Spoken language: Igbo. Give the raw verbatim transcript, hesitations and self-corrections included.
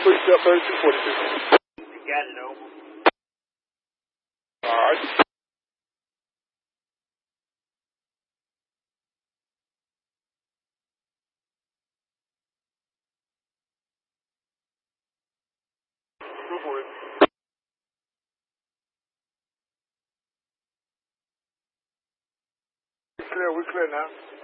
Push up thirty-two forty-two. You got it over. All right. Report. We clear, we clear now.